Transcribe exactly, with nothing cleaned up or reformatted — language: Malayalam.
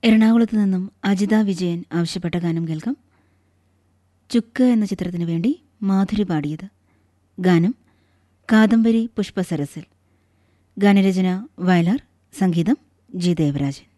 എറണാകുളത്ത് നിന്നും അജിത വിജയൻ ആവശ്യപ്പെട്ട ഗാനം കേൾക്കാം. ചുക്ക് എന്ന ചിത്രത്തിനു വേണ്ടി മാധുരി പാടിയത്. ഗാനം കാദംബരി പുഷ്പസരസിൽ. ഗാനരചന വയലാർ, സംഗീതം ജി ദേവരാജൻ.